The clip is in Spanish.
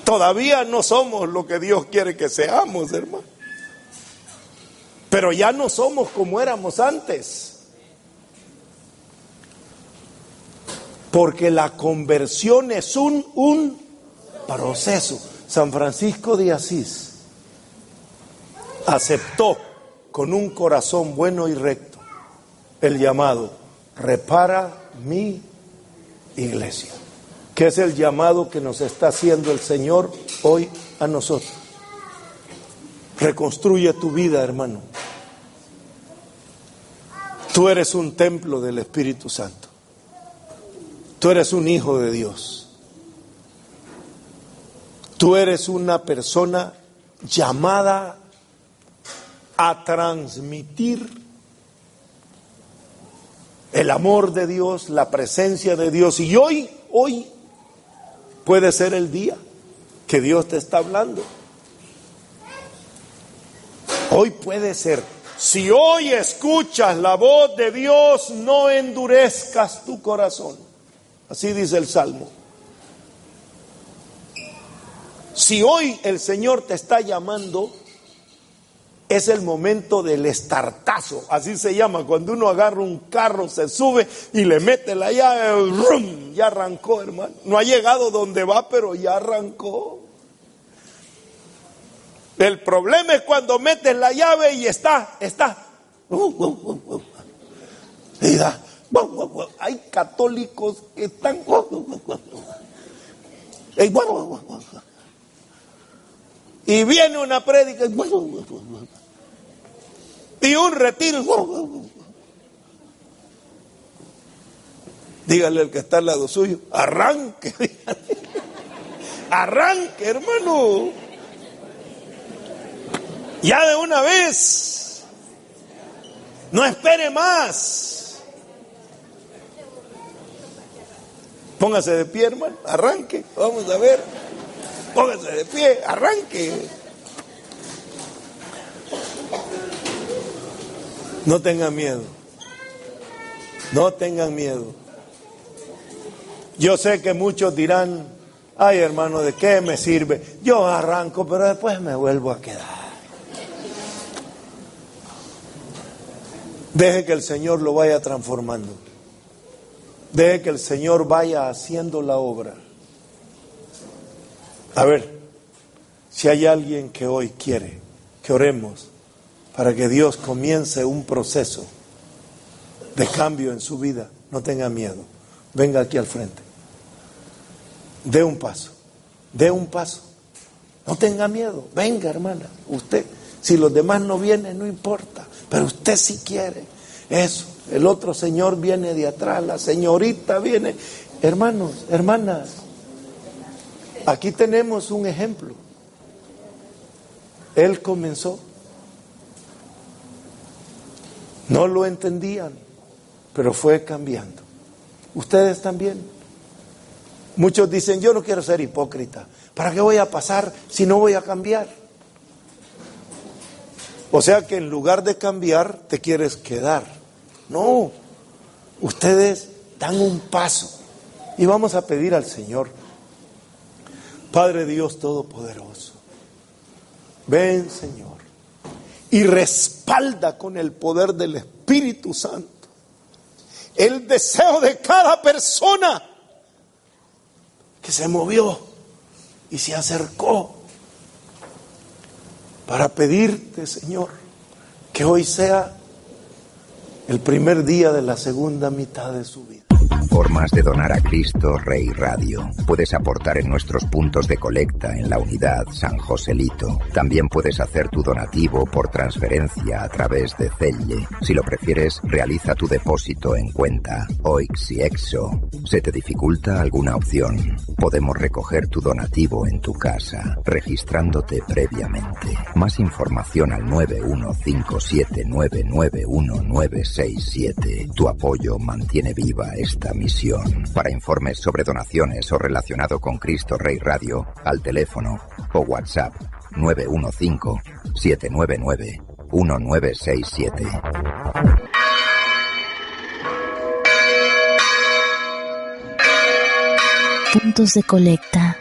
Todavía no somos lo que Dios quiere que seamos, hermano. Pero ya no somos como éramos antes. Porque la conversión es un proceso. San Francisco de Asís aceptó con un corazón bueno y recto el llamado: repara mi iglesia, que es el llamado que nos está haciendo el Señor hoy a nosotros. Reconstruye tu vida, hermano. Tú eres un templo del Espíritu Santo. Tú eres un hijo de Dios. Tú eres una persona llamada a transmitir el amor de Dios, la presencia de Dios. Y hoy puede ser el día que Dios te está hablando. Hoy puede ser. Si hoy escuchas la voz de Dios, no endurezcas tu corazón. Así dice el Salmo. Si hoy el Señor te está llamando, es el momento del estartazo, así se llama, cuando uno agarra un carro, se sube y le mete la llave, ¡rum! Ya arrancó, hermano. No ha llegado donde va, pero ya arrancó. El problema es cuando metes la llave y está. Y da, hay católicos que están. Y viene una prédica y un retiro. Dígale al que está al lado suyo: arranque. Arranque, hermano. Ya de una vez. No espere más. Póngase de pie, hermano. Arranque. Vamos a ver. Póngase de pie. Arranque. No tengan miedo. No tengan miedo. Yo sé que muchos dirán: ay, hermano, ¿de qué me sirve? Yo arranco, pero después me vuelvo a quedar. Deje que el Señor lo vaya transformando. Deje que el Señor vaya haciendo la obra. A ver, si hay alguien que hoy quiere que oremos para que Dios comience un proceso de cambio en su vida, no tenga miedo. Venga aquí al frente. Dé un paso. Dé un paso. No tenga miedo. Venga, hermana. Usted, si los demás no vienen, no importa. Pero usted sí quiere. Eso. El otro señor viene de atrás. La señorita viene. Hermanos, hermanas. Aquí tenemos un ejemplo. Él comenzó. No lo entendían, pero fue cambiando. Ustedes también. Muchos dicen: yo no quiero ser hipócrita. ¿Para qué voy a pasar si no voy a cambiar? O sea que en lugar de cambiar, te quieres quedar. No, ustedes dan un paso. Y vamos a pedir al Señor: Padre Dios Todopoderoso, ven, Señor, y respalda con el poder del Espíritu Santo el deseo de cada persona que se movió y se acercó para pedirte, Señor, que hoy sea el primer día de la segunda mitad de su vida. Formas de donar a Cristo Rey Radio. Puedes aportar en nuestros puntos de colecta en la unidad San Joselito. También puedes hacer tu donativo por transferencia a través de Zelle. Si lo prefieres, realiza tu depósito en cuenta Oix y Exo. ¿Se te dificulta alguna opción? Podemos recoger tu donativo en tu casa, registrándote previamente. Más información al 915799197. Tu apoyo mantiene viva esta misión. Para informes sobre donaciones o relacionado con Cristo Rey Radio, al teléfono o WhatsApp 915-799-1967. Puntos de colecta.